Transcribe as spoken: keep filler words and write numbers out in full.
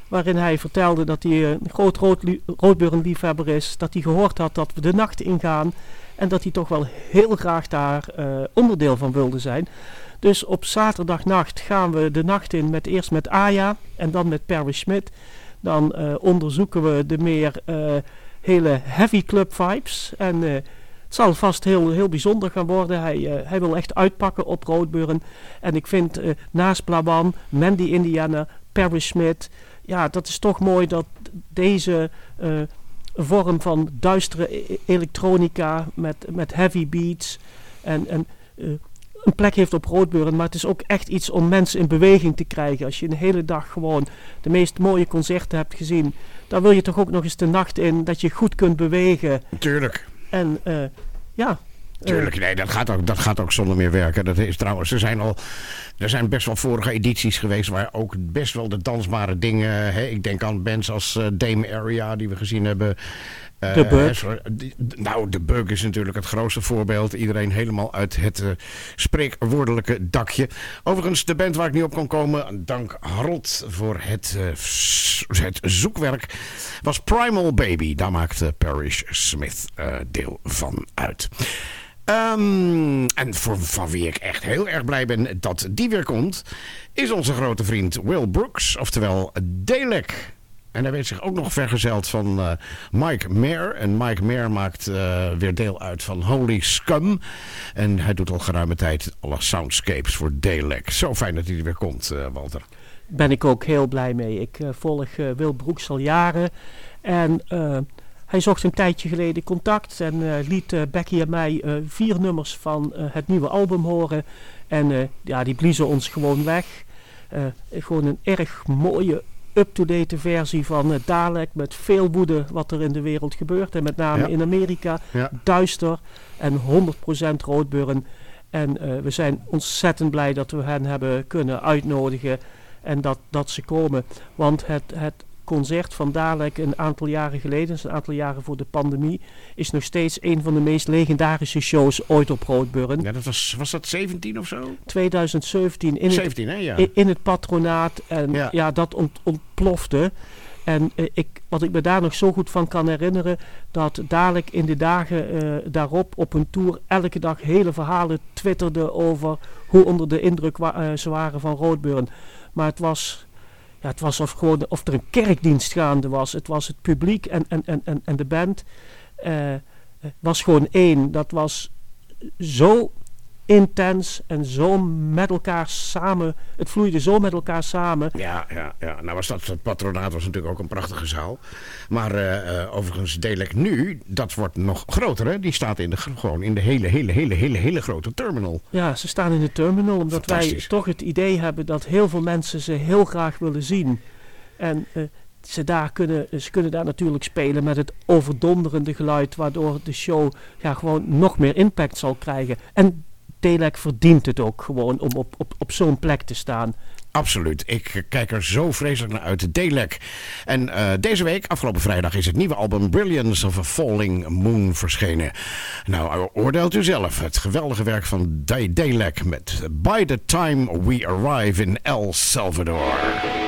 waarin hij vertelde dat hij een groot rood, roodbeurenliefhebber is, dat hij gehoord had dat we de nacht ingaan en dat hij toch wel heel graag daar uh, onderdeel van wilde zijn. Dus op zaterdagnacht gaan we de nacht in met eerst met Aya en dan met Perry Smith. Dan uh, onderzoeken we de meer uh, hele heavy club vibes. En uh, het zal vast heel, heel bijzonder gaan worden. Hij, uh, hij wil echt uitpakken op Roodburn. En ik vind uh, naast Blaban, Mandy Indiana, Perry Smith. Ja, dat is toch mooi dat deze uh, vorm van duistere e- elektronica met, met heavy beats en... en uh, een plek heeft op Roodburn, maar het is ook echt iets om mensen in beweging te krijgen. Als je een hele dag gewoon de meest mooie concerten hebt gezien, dan wil je toch ook nog eens de nacht in dat je goed kunt bewegen. Tuurlijk. En uh, ja. Tuurlijk, nee, dat gaat, ook, dat gaat ook zonder meer werken. Dat is trouwens, er zijn al, er zijn best wel vorige edities geweest waar ook best wel de dansbare dingen, hè, ik denk aan bands als uh, Dame Area die we gezien hebben. Uh, de Bug. Nou, de Bug is natuurlijk het grootste voorbeeld. Iedereen helemaal uit het uh, spreekwoordelijke dakje. Overigens, de band waar ik niet op kon komen, dank Harold voor het, uh, het zoekwerk, was Primal Baby. Daar maakte Parrish Smith uh, deel van uit. Um, en voor, van wie ik echt heel erg blij ben dat die weer komt, is onze grote vriend Will Brooks, oftewel Dalek. En hij weet zich ook nog vergezeld van uh, Mike Mayer. En Mike Mayer maakt uh, weer deel uit van Holy Scum. En hij doet al geruime tijd alle soundscapes voor Dalek. Zo fijn dat hij er weer komt, uh, Walter. Ben ik ook heel blij mee. Ik uh, volg uh, Will Brooks al jaren. En uh, hij zocht een tijdje geleden contact. En uh, liet uh, Becky en mij uh, vier nummers van uh, het nieuwe album horen. En uh, ja, die bliezen ons gewoon weg. Uh, gewoon een erg mooie up-to-date versie van uh, Dalek met veel woede wat er in de wereld gebeurt. En met name ja. in Amerika. Ja. Duister en honderd procent Roodburn. En uh, we zijn ontzettend blij dat we hen hebben kunnen uitnodigen. En dat, dat ze komen. Want het, het concert van Dalek een aantal jaren geleden, dus een aantal jaren voor de pandemie, is nog steeds een van de meest legendarische shows ooit op Roodburn. Ja, dat was, was dat zeventien of zo? twintig zeventien in, zeventien, het, hè, ja. in, in het patronaat. En ja, ja dat ont, ontplofte. En uh, ik, wat ik me daar nog zo goed van kan herinneren, dat Dalek in de dagen uh, daarop op een tour elke dag hele verhalen twitterde over hoe onder de indruk wa- uh, ze waren van Roodburn. Maar het was, ja, het was of, gewoon, of er een kerkdienst gaande was. Het was het publiek en, en, en, en, en de band uh, was gewoon één. Dat was zo intens en zo met elkaar samen. Het vloeide zo met elkaar samen. Ja, ja, ja. Nou was dat, het patronaat was natuurlijk ook een prachtige zaal. Maar uh, uh, overigens Dalek nu, dat wordt nog groter, hè? Die staat in de, gewoon in de hele, hele, hele, hele, hele grote terminal. Ja, ze staan in de terminal omdat wij toch het idee hebben dat heel veel mensen ze heel graag willen zien. En uh, ze, daar kunnen, ze kunnen daar natuurlijk spelen met het overdonderende geluid, waardoor de show ja, gewoon nog meer impact zal krijgen. En Dalek verdient het ook gewoon om op, op, op zo'n plek te staan. Absoluut. Ik kijk er zo vreselijk naar uit. Dalek. En uh, deze week, afgelopen vrijdag, is het nieuwe album Brilliance of a Falling Moon verschenen. Nou, oordeelt u zelf. Het geweldige werk van Dalek met By the Time We Arrive in El Salvador.